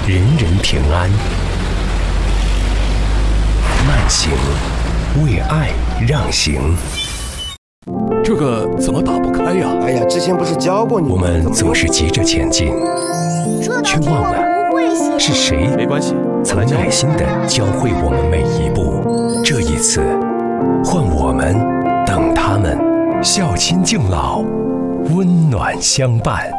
人人平安。慢行，为爱让行。 这个怎么打不开呀？ 哎呀，之前不是教过你？ 我们总是急着前进，却忘了是谁曾耐心地教会我们每一步。这一次，换我们等他们，孝亲敬老，温暖相伴。